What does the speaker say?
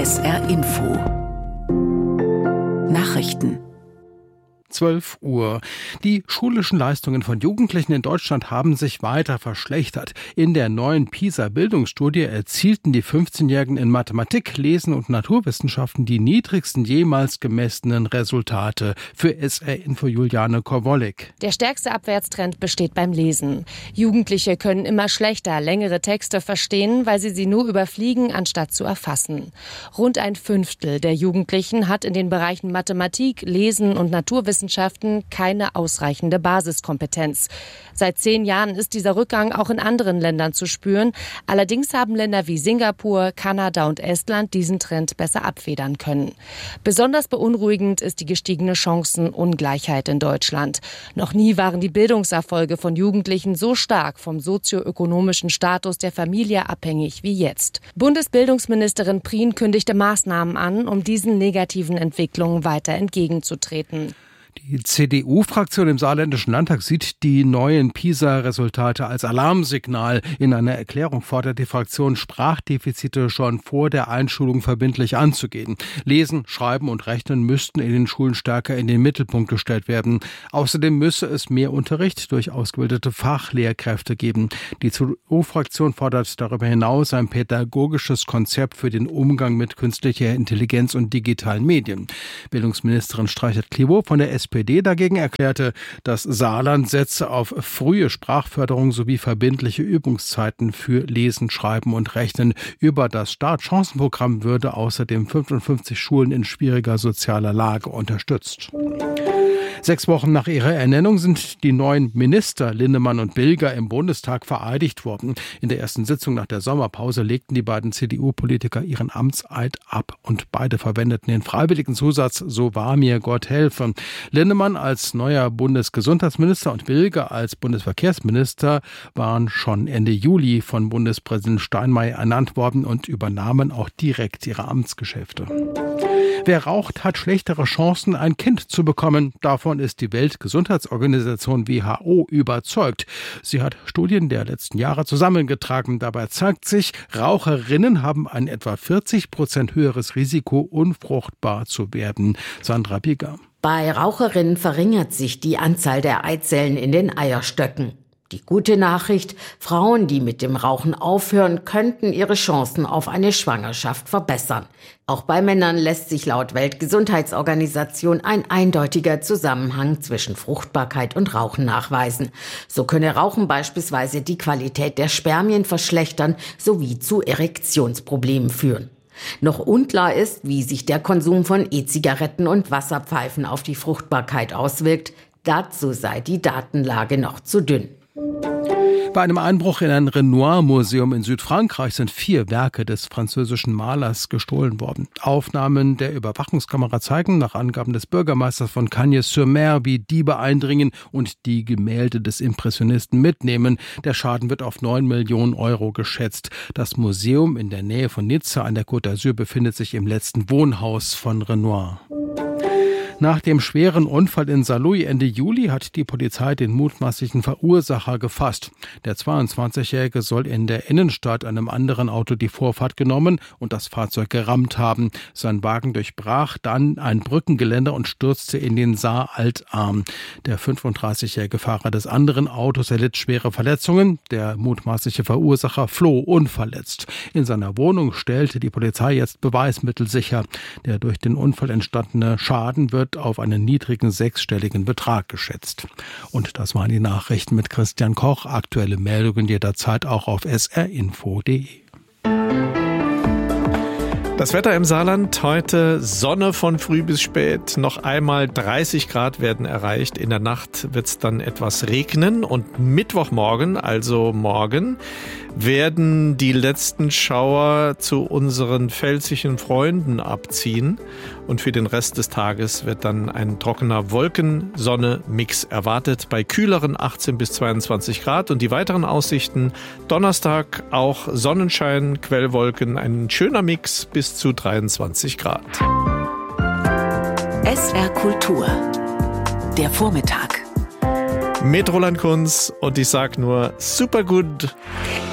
SR Info Nachrichten 12 Uhr. Die schulischen Leistungen von Jugendlichen in Deutschland haben sich weiter verschlechtert. In der neuen PISA-Bildungsstudie erzielten die 15-Jährigen in Mathematik, Lesen und Naturwissenschaften die niedrigsten jemals gemessenen Resultate. Für SR Info Juliane Korwolik. Der stärkste Abwärtstrend besteht beim Lesen. Jugendliche können immer schlechter längere Texte verstehen, weil sie nur überfliegen, anstatt zu erfassen. Rund ein Fünftel der Jugendlichen hat in den Bereichen Mathematik, Lesen und Naturwissenschaften keine ausreichende Basiskompetenz. Seit 10 Jahren ist dieser Rückgang auch in anderen Ländern zu spüren. Allerdings haben Länder wie Singapur, Kanada und Estland diesen Trend besser abfedern können. Besonders beunruhigend ist die gestiegene Chancenungleichheit in Deutschland. Noch nie waren die Bildungserfolge von Jugendlichen so stark vom sozioökonomischen Status der Familie abhängig wie jetzt. Bundesbildungsministerin Prien kündigte Maßnahmen an, um diesen negativen Entwicklungen weiter entgegenzutreten. Die CDU-Fraktion im Saarländischen Landtag sieht die neuen PISA-Resultate als Alarmsignal. In einer Erklärung fordert die Fraktion, Sprachdefizite schon vor der Einschulung verbindlich anzugehen. Lesen, Schreiben und Rechnen müssten in den Schulen stärker in den Mittelpunkt gestellt werden. Außerdem müsse es mehr Unterricht durch ausgebildete Fachlehrkräfte geben. Die CDU-Fraktion fordert darüber hinaus ein pädagogisches Konzept für den Umgang mit künstlicher Intelligenz und digitalen Medien. Bildungsministerin Streichert-Klivo von der SPD dagegen erklärte, das Saarland setze auf frühe Sprachförderung sowie verbindliche Übungszeiten für Lesen, Schreiben und Rechnen. Über das Startchancenprogramm würde außerdem 55 Schulen in schwieriger sozialer Lage unterstützt. 6 Wochen nach ihrer Ernennung sind die neuen Minister Linnemann und Bilger im Bundestag vereidigt worden. In der ersten Sitzung nach der Sommerpause legten die beiden CDU-Politiker ihren Amtseid ab und beide verwendeten den freiwilligen Zusatz "So wahr mir Gott helfe". Linnemann als neuer Bundesgesundheitsminister und Bilger als Bundesverkehrsminister waren schon Ende Juli von Bundespräsident Steinmeier ernannt worden und übernahmen auch direkt ihre Amtsgeschäfte. Wer raucht, hat schlechtere Chancen, ein Kind zu bekommen. Davon ist die Weltgesundheitsorganisation WHO überzeugt. Sie hat Studien der letzten Jahre zusammengetragen. Dabei zeigt sich, Raucherinnen haben ein etwa 40% höheres Risiko, unfruchtbar zu werden. Sandra Bieger. Bei Raucherinnen verringert sich die Anzahl der Eizellen in den Eierstöcken. Die gute Nachricht: Frauen, die mit dem Rauchen aufhören, könnten ihre Chancen auf eine Schwangerschaft verbessern. Auch bei Männern lässt sich laut Weltgesundheitsorganisation ein eindeutiger Zusammenhang zwischen Fruchtbarkeit und Rauchen nachweisen. So könne Rauchen beispielsweise die Qualität der Spermien verschlechtern sowie zu Erektionsproblemen führen. Noch unklar ist, wie sich der Konsum von E-Zigaretten und Wasserpfeifen auf die Fruchtbarkeit auswirkt. Dazu sei die Datenlage noch zu dünn. Bei einem Einbruch in ein Renoir-Museum in Südfrankreich sind 4 Werke des französischen Malers gestohlen worden. Aufnahmen der Überwachungskamera zeigen nach Angaben des Bürgermeisters von Cagnes-sur-Mer, wie Diebe eindringen und die Gemälde des Impressionisten mitnehmen. Der Schaden wird auf 9 Millionen Euro geschätzt. Das Museum in der Nähe von Nizza an der Côte d'Azur befindet sich im letzten Wohnhaus von Renoir. Nach dem schweren Unfall in Saarlouis Ende Juli hat die Polizei den mutmaßlichen Verursacher gefasst. Der 22-Jährige soll in der Innenstadt einem anderen Auto die Vorfahrt genommen und das Fahrzeug gerammt haben. Sein Wagen durchbrach dann ein Brückengeländer und stürzte in den Saar-Altarm. Der 35-jährige Fahrer des anderen Autos erlitt schwere Verletzungen. Der mutmaßliche Verursacher floh unverletzt. In seiner Wohnung stellte die Polizei jetzt Beweismittel sicher. Der durch den Unfall entstandene Schaden wird auf einen niedrigen 6-stelligen Betrag geschätzt. Und das waren die Nachrichten mit Christian Koch. Aktuelle Meldungen jederzeit auch auf srinfo.de. Das Wetter im Saarland heute: Sonne von früh bis spät, noch einmal 30 Grad werden erreicht. In der Nacht wird es dann etwas regnen und Mittwochmorgen, also morgen, werden die letzten Schauer zu unseren pfälzischen Freunden abziehen und für den Rest des Tages wird dann ein trockener Wolken-Sonne-Mix erwartet bei kühleren 18 bis 22 Grad und die weiteren Aussichten: Donnerstag auch Sonnenschein, Quellwolken, ein schöner Mix bis zu 23 Grad. SR Kultur, der Vormittag. Mit Roland Kunz und ich sag nur super gut.